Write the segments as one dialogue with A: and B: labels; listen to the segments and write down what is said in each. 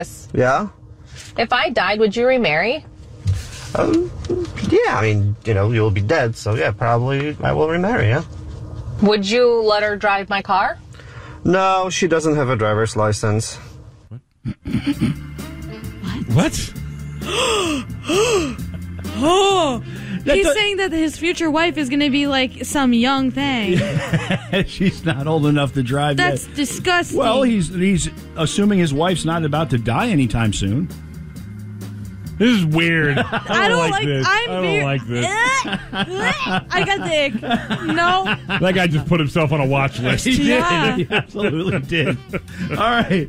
A: Yeah?
B: If I died, would you remarry?
A: Yeah, I mean, you'll be dead, so yeah, probably I will remarry, yeah.
B: Would you let her drive my car?
A: No, she doesn't have a driver's license.
C: What?
D: Oh, he's saying that his future wife is going to be like some young thing.
C: She's not old enough to drive yet.
D: That's disgusting.
C: Well, he's assuming his wife's not about to die anytime soon.
E: This is weird. I
D: don't like
E: this.
D: I
E: don't like this.
D: I got the ick. No.
E: That guy just put himself on a watch list.
C: He did.
D: Yeah.
C: He absolutely did. All right.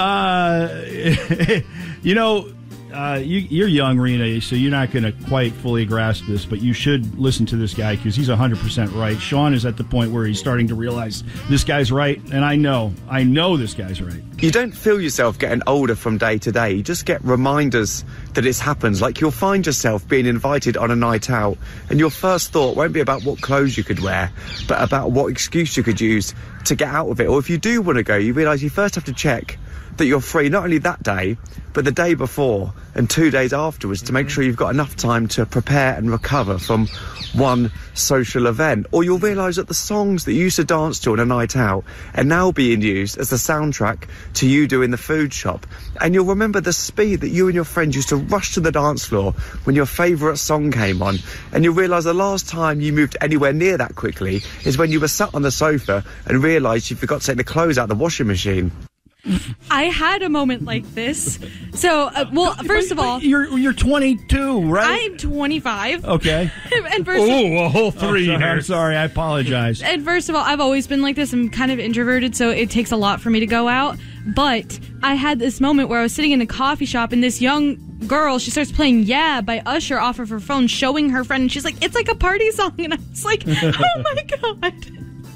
C: You're young, Rena, so you're not going to quite fully grasp this, but you should listen to this guy because he's 100% right. Sean is at the point where he's starting to realize this guy's right, and I know this guy's right.
F: You don't feel yourself getting older from day to day. You just get reminders that it happens. Like you'll find yourself being invited on a night out, and your first thought won't be about what clothes you could wear, but about what excuse you could use to get out of it. Or if you do want to go, you realise you first have to check that you're free not only that day, but the day before and 2 days afterwards to make sure you've got enough time to prepare and recover from one social event. Or you'll realise that the songs that you used to dance to on a night out are now being used as the soundtrack to you doing the food shop. And you'll remember the speed that you and your friends used to rush to the dance floor when your favourite song came on. And you'll realise the last time you moved anywhere near that quickly is when you were sat on the sofa and realised you forgot to take the clothes out of the washing machine.
D: I had a moment like this. So, first of all,
C: you're 22, right?
D: I'm 25.
C: Okay.
D: And first,
E: a whole 3 years.
C: I'm sorry. I apologize.
D: And first of all, I've always been like this. I'm kind of introverted, so it takes a lot for me to go out. But I had this moment where I was sitting in a coffee shop, and this young girl, she starts playing "Yeah" by Usher off of her phone, showing her friend, and she's like, "It's like a party song," and I was like, "Oh my god."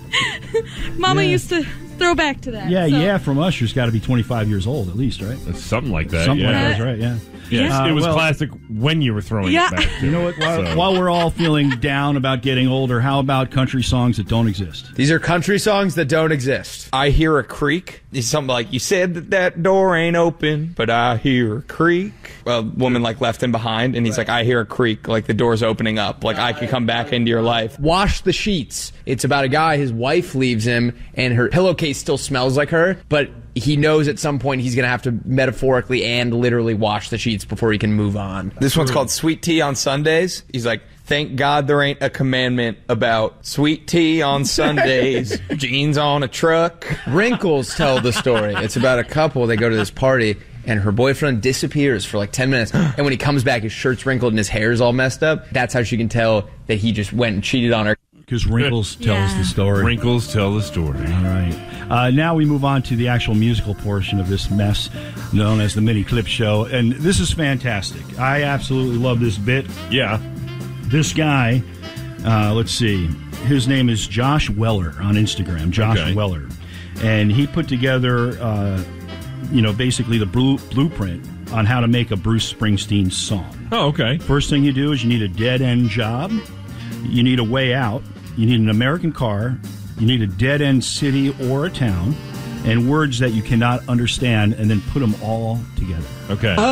D: Mama used to throw back to that.
C: Yeah, from Usher's got to be 25 years old at least, right?
E: That's something like that.
C: Something
E: yeah.
C: like that, right? Yeah.
E: Yes, it was classic when you were throwing it back.
C: You know what? While we're all feeling down about getting older, how about country songs that don't exist?
G: These are country songs that don't exist. I hear a creak. It's something like, you said that door ain't open, but I hear a creak. A woman like left him behind, and he's like, I hear a creak, like the door's opening up, like I could come back into your life. Wash the sheets. It's about a guy, his wife leaves him, and her pillowcase still smells like her, but he knows at some point he's going to have to metaphorically and literally wash the sheets before he can move on. This one's called Sweet Tea on Sundays. He's like, thank God there ain't a commandment about sweet tea on Sundays, jeans on a truck. Wrinkles tell the story. It's about a couple. They go to this party, and her boyfriend disappears for like 10 minutes. And when he comes back, his shirt's wrinkled and his hair's all messed up. That's how she can tell that he just went and cheated on her.
C: Because Wrinkles tells the story.
E: Wrinkles tell the story.
C: All right. Now we move on to the actual musical portion of this mess known as the Mini Clip Show. And this is fantastic. I absolutely love this bit.
E: Yeah.
C: This guy, let's see. His name is Josh Weller on Instagram. Josh Weller. And he put together, basically the blueprint on how to make a Bruce Springsteen song.
E: Oh, okay.
C: First thing you do is you need a dead-end job. You need a way out. You need an American car. You need a dead-end city or a town. And words that you cannot understand, and then put them all together.
E: Okay.